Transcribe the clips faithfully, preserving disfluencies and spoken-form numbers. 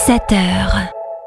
sept heures.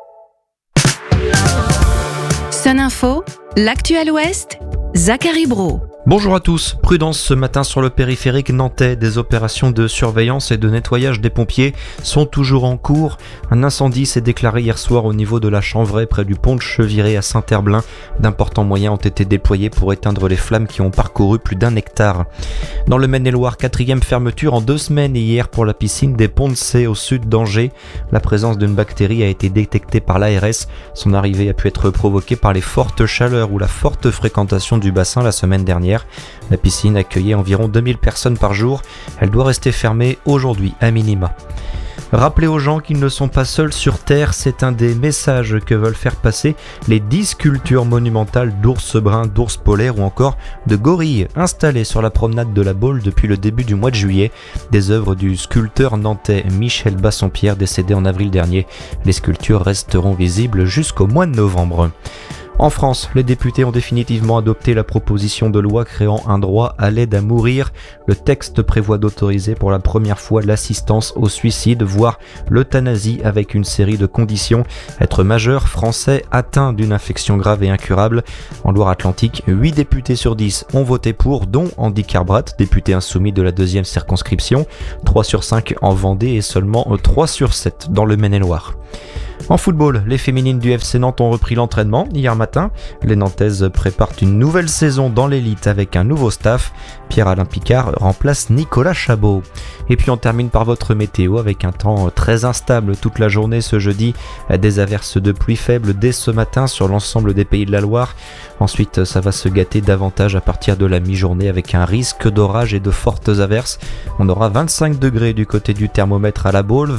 Sun Info, l'actu à l'Ouest, Zachary Brault. Bonjour à tous, prudence ce matin sur le périphérique nantais. Des opérations de surveillance et de nettoyage des pompiers sont toujours en cours. Un incendie s'est déclaré hier soir au niveau de la Chanvray près du pont de Cheviré à Saint-Herblain. D'importants moyens ont été déployés pour éteindre les flammes qui ont parcouru plus d'un hectare. Dans le Maine-et-Loire, quatrième fermeture en deux semaines hier pour la piscine des Ponts de Cé au sud d'Angers. La présence d'une bactérie a été détectée par l'A R S. Son arrivée a pu être provoquée par les fortes chaleurs ou la forte fréquentation du bassin la semaine dernière. La piscine accueillait environ deux mille personnes par jour. Elle doit rester fermée aujourd'hui à minima. Rappelez aux gens qu'ils ne sont pas seuls sur Terre, c'est un des messages que veulent faire passer les dix sculptures monumentales d'ours bruns, d'ours polaires ou encore de gorilles installées sur la promenade de la Baule depuis le début du mois de juillet. Des œuvres du sculpteur nantais Michel Bassompierre décédé en avril dernier. Les sculptures resteront visibles jusqu'au mois de novembre. En France, les députés ont définitivement adopté la proposition de loi créant un droit à l'aide à mourir. Le texte prévoit d'autoriser pour la première fois l'assistance au suicide, voire l'euthanasie avec une série de conditions. Être majeur, français, atteint d'une infection grave et incurable. En Loire-Atlantique, huit députés sur dix ont voté pour, dont Andy Carbrat, député insoumis de la deuxième circonscription, trois sur cinq en Vendée et seulement trois sur sept dans le Maine-et-Loire. En football, les féminines du F C Nantes ont repris l'entraînement hier matin. Les Nantaises préparent une nouvelle saison dans l'élite avec un nouveau staff. Pierre-Alain Picard remplace Nicolas Chabot. Et puis on termine par votre météo avec un temps très instable toute la journée ce jeudi. Des averses de pluie faibles dès ce matin sur l'ensemble des pays de la Loire. Ensuite, ça va se gâter davantage à partir de la mi-journée avec un risque d'orage et de fortes averses. On aura vingt-cinq degrés du côté du thermomètre à la Baule.